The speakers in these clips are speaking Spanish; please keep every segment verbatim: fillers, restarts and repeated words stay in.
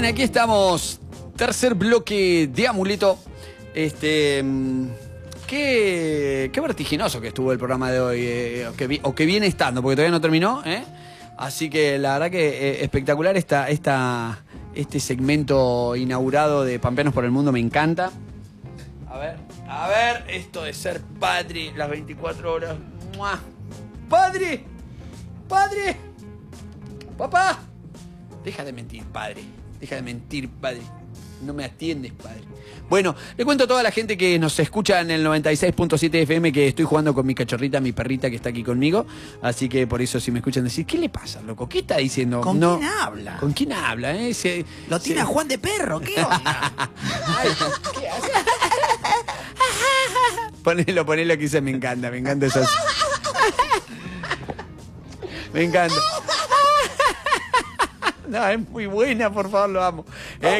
Bien, aquí estamos. Tercer bloque de Amuleto. Este. Qué, qué vertiginoso que estuvo el programa de hoy. Eh, o, que vi, o que viene estando, porque todavía no terminó. ¿eh? Así que la verdad que eh, espectacular esta, esta, este segmento inaugurado de Pampeanos por el Mundo. Me encanta. A ver, a ver, esto de ser padre las veinticuatro horas. ¡Mua! ¡Padre! ¡Padre! ¡Papá! Deja de mentir, padre. Deja de mentir, padre. No me atiendes, padre. Bueno, le cuento a toda la gente que nos escucha en el noventa y seis punto siete F M que estoy jugando con mi cachorrita, mi perrita que está aquí conmigo. Así que por eso si me escuchan decir, ¿qué le pasa, loco? ¿Qué está diciendo? ¿Con no, quién habla? ¿Con quién habla? Eh? Se, Lo tira se... Juan de Perro, ¿qué onda? Ay, ¿qué hace? Ponelo, ponelo que dice, me encanta, me encanta eso. Me encanta. No, es muy buena, por favor, lo amo. Eh,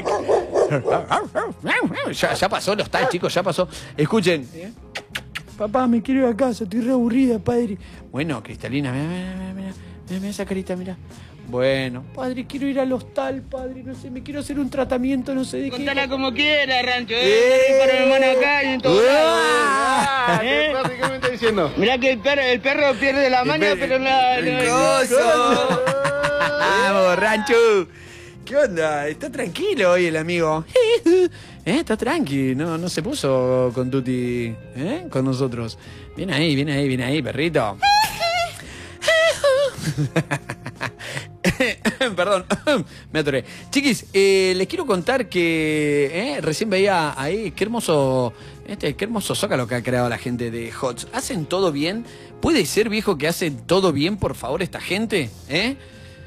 ya, ya pasó, no está, chicos, ya pasó. Escuchen. ¿Eh? Papá, me quiero ir a casa, estoy re aburrida, padre. Bueno, Cristalina, mira, mira, mira, mira, mira esa carita, mira. Bueno, padre, quiero ir al hostal, padre, no sé, me quiero hacer un tratamiento, no sé de qué. Contala como quiera, Rancho, eh. eh. Para mi hermano acá y en todo lado. ¿Eh? ¿Qué me está diciendo? Mirá que el perro, el perro pierde la maña, pero la... ¡El coso! ¡Vamos, Rancho! ¿Qué onda? Está tranquilo hoy el amigo. ¿Eh? Está tranqui, no, no se puso con Tuti, ¿eh? Con nosotros. Viene ahí, viene ahí, viene ahí, perrito. Perdón, me atoré. Chiquis, eh, les quiero contar que eh, recién veía ahí qué hermoso, este, qué hermoso zócalo que ha creado la gente de Hots. ¿Hacen todo bien? ¿Puede ser, viejo, que hacen todo bien, por favor, esta gente? ¿Eh?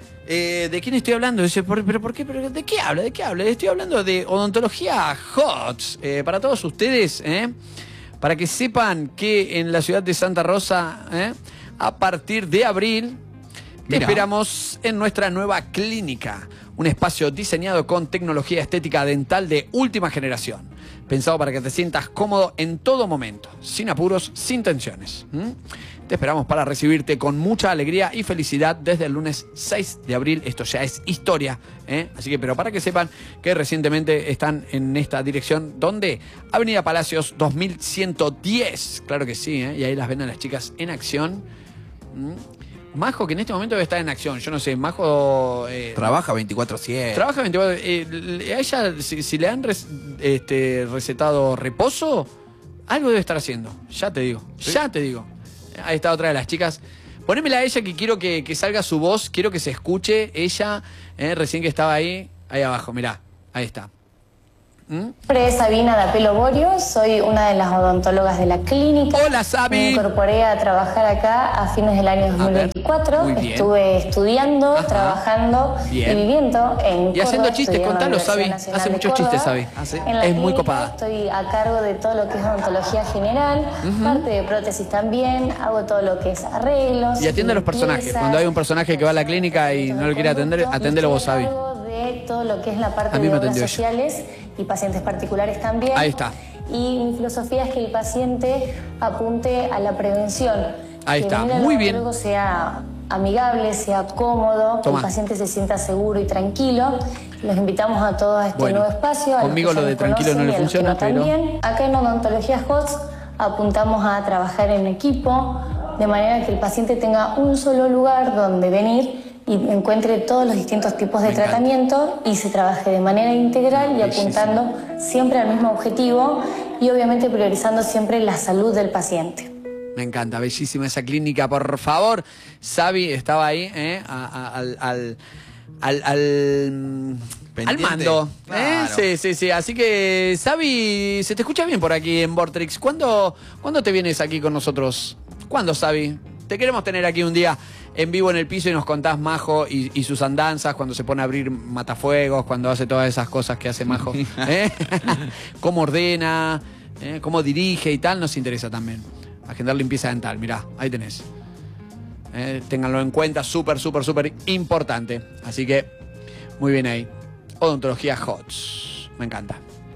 Eh, ¿De quién estoy hablando? Dice, ¿pero por qué? ¿Pero ¿de qué habla? ¿De qué habla? Estoy hablando de Odontología Hots. Eh, para todos ustedes, ¿eh? Para que sepan que en la ciudad de Santa Rosa, ¿eh? A partir de abril, te Mira. esperamos en nuestra nueva clínica. Un espacio diseñado con tecnología estética dental de última generación. Pensado para que te sientas cómodo en todo momento, sin apuros, sin tensiones. ¿Mm? Te esperamos para recibirte con mucha alegría y felicidad desde el lunes seis de abril. Esto ya es historia, ¿eh? Así que, pero para que sepan que recientemente están en esta dirección, ¿dónde? Avenida Palacios dos mil ciento diez. Claro que sí, ¿eh? Y ahí las ven a las chicas en acción. ¿Mm? Majo, que en este momento debe estar en acción. Yo no sé, Majo... Eh, Trabaja veinticuatro siete. Trabaja veinticuatro... Eh, a ella, si, si le han res, este, recetado reposo, algo debe estar haciendo. Ya te digo, ¿sí? Ya te digo. Ahí está otra de las chicas. Ponémela a ella que quiero que, que salga su voz, quiero que se escuche ella, eh, recién que estaba ahí, ahí abajo, mirá, ahí está. ¿Mm? Mi nombre es Sabina Dapelo Borio, soy una de las odontólogas de la clínica. Hola, Sabi. Me incorporé a trabajar acá a fines del año dos mil veinticuatro. Muy bien. Estuve estudiando, Ajá. trabajando Bien. y viviendo en Y haciendo Córdoba, chistes, estudié en la contalo, Sabi. Universidad Nacional Hace de muchos Córdoba. chistes, Sabi. Hace- En la es muy clínica copada. Estoy a cargo de todo lo que es odontología general, Ujú. parte de prótesis también, hago todo lo que es arreglos. Y atiende a los personajes. limpiezas, Cuando hay un personaje que va a la clínica y no lo quiere atender, conducto, aténdelo y vos, estoy a Sabi. cargo de todo lo que es la parte A mí de me obras atendió ella. sociales y pacientes particulares también. Ahí está. Y mi filosofía es que el paciente apunte a la prevención. Ahí que está, venir al muy bien. odontólogo sea amigable, sea cómodo, que Toma. el paciente se sienta seguro y tranquilo. Los invitamos a todos a este Bueno, nuevo espacio. A los conmigo que ya lo de nos tranquilo no conocen le y a los que funciona, no pero- también. Acá en Odontología Hots apuntamos a trabajar en equipo, de manera que el paciente tenga un solo lugar donde venir y encuentre todos los distintos tipos de Me encanta. tratamiento y se trabaje de manera integral y Bellísimo. apuntando siempre al mismo objetivo y obviamente priorizando siempre la salud del paciente. Me encanta, bellísima esa clínica, por favor. Sabi estaba ahí, ¿eh? A- a- al, al, al, al, al Pendiente. mando. ¿eh? Claro. Sí, sí, sí. Así que, Sabi, se te escucha bien por aquí en Vortrix. ¿Cuándo, ¿Cuándo te vienes aquí con nosotros? ¿Cuándo, Sabi? Te queremos tener aquí un día en vivo en el piso y nos contás Majo y, y sus andanzas, cuando se pone a abrir matafuegos, cuando hace todas esas cosas que hace Majo. ¿eh? Cómo ordena, ¿eh? Cómo dirige y tal, nos interesa también. Agendar limpieza dental, mirá, ahí tenés. Eh, ténganlo en cuenta, súper, súper, súper importante. Así que, muy bien ahí. Odontología Hots, me encanta.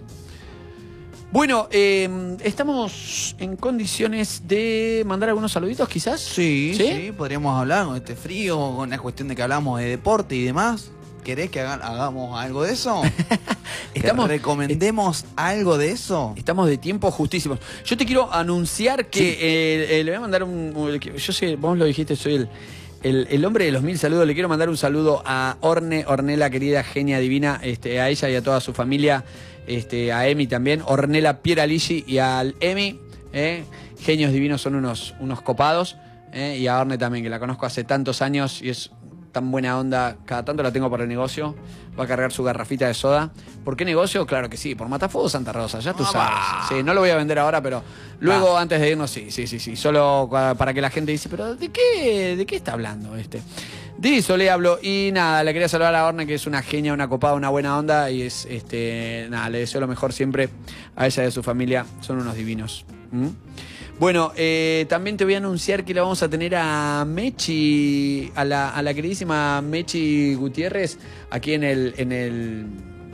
Bueno, eh, estamos en condiciones de mandar algunos saluditos, quizás. Sí, ¿Sí? sí, podríamos hablar con este frío, con la cuestión de que hablamos de deporte y demás. ¿Querés que haga- hagamos algo de eso? Estamos- ¿Que recomendemos algo de eso? Estamos de tiempo justísimos. Yo te quiero anunciar que Sí. eh, eh, le voy a mandar un... un- Yo sé, vos lo dijiste, soy el, el, el hombre de los mil saludos. Le quiero mandar un saludo a Orne, Ornella, querida, genia divina, este, a ella y a toda su familia, este, a Emi también, Ornella Pieraligi y al Emi, eh, genios divinos, son unos, unos copados, eh, y a Orne también, que la conozco hace tantos años y es tan buena onda, cada tanto la tengo para el negocio, va a cargar su garrafita de soda. ¿Por qué negocio? Claro que sí, por Matafuego Santa Rosa, ya tú Ah, sabes. va. Sí, no lo voy a vender ahora, pero luego antes de irnos, sí, sí, sí, sí, solo cua- para que la gente dice, pero ¿de qué, de qué está hablando este? De eso le hablo y nada, le quería saludar a Orne, que es una genia, una copada, una buena onda y es, este, nada, le deseo lo mejor siempre a ella y a su familia, son unos divinos. ¿Mm? Bueno, eh, también te voy a anunciar que la vamos a tener a Mechi, a la, a la queridísima Mechi Gutiérrez, aquí en el, en el,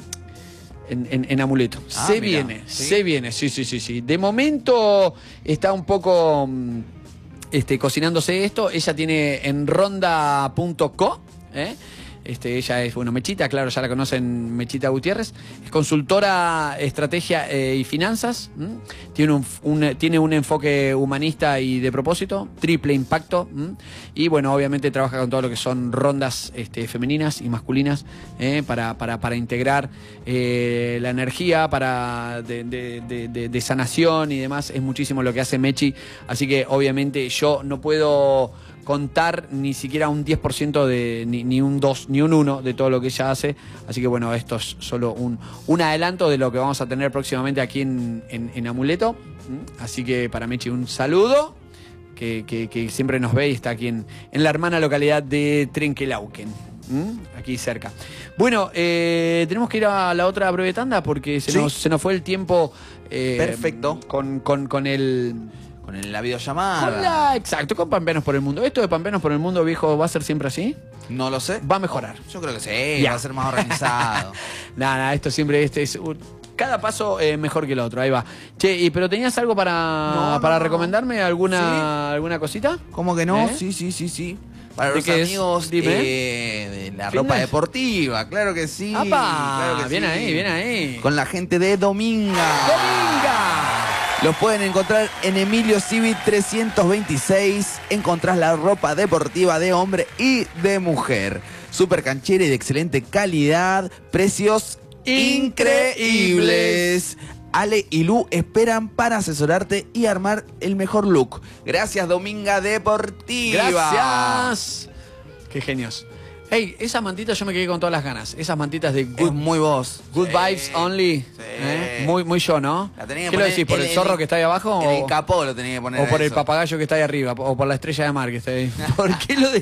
en, en- en Amuleto. Ah, se mirá, viene, ¿sí? se viene, sí, sí, sí, sí. De momento está un poco mm, este, cocinándose esto. Ella tiene en ronda punto co, ¿eh? Este, ella es, bueno, Mechita, claro, ya la conocen, Mechita Gutiérrez. Es consultora, estrategia eh, y finanzas. ¿m? Tiene un, un- tiene un enfoque humanista y de propósito, triple impacto. ¿m? Y bueno, obviamente trabaja con todo lo que son rondas este, femeninas y masculinas ¿eh? para, para, para integrar eh, la energía para de, de- de- de- de sanación y demás. Es muchísimo lo que hace Mechi. Así que obviamente yo no puedo contar ni siquiera un diez por ciento de, ni, ni un dos, ni un uno de todo lo que ella hace. Así que bueno, esto es solo un, un adelanto de lo que vamos a tener próximamente aquí en, en, en Amuleto. ¿Mm? Así que para Mechi un saludo, que, que, que siempre nos ve y está aquí en, en la hermana localidad de Trenquelauquen. ¿Mm? Aquí cerca. Bueno, eh, tenemos que ir a la otra breve tanda porque se, Sí. nos, se nos fue el tiempo. eh, Perfecto. Con, con, con el... Con la videollamada. Con la- exacto, con Pampeanos por el Mundo. ¿Esto de Pampeanos por el Mundo, viejo, va a ser siempre así? No lo sé. Va a mejorar. Yo creo que sí, Ya. va a ser más organizado. Nada, nada, esto siempre este es un- cada paso eh, mejor que el otro, ahí va. Che, ¿y pero tenías algo para, No, para no. recomendarme? ¿Alguna, Sí. alguna cosita? ¿Cómo que no? ¿Eh? Sí, sí, sí, sí. Para ¿De los qué es? amigos Dime. eh, de la Fitness. ropa deportiva, claro que sí. ¡Apa! Claro que Bien sí. ahí, bien ahí. Con la gente de Dominga. ¡Dominga! Los pueden encontrar en Emilio Civi trescientos veintiséis. Encontrás la ropa deportiva de hombre y de mujer. Super canchera y de excelente calidad. Precios increíbles. Ale y Lu esperan para asesorarte y armar el mejor look. Gracias, Dominga Deportiva. Gracias. Qué genios. Hey, esas mantitas yo me quedé con todas las ganas. Esas mantitas de Es Good, muy vos. good Sí. Vibes Only. Sí. ¿eh? Muy, muy yo, ¿no? La tenía que ¿Qué lo poner decís? ¿Por en- el zorro en- que está ahí abajo? En o, el capó lo tenía que poner. o por a el eso. papagayo que está ahí arriba? ¿O por la estrella de mar que está ahí? ¿Por qué lo de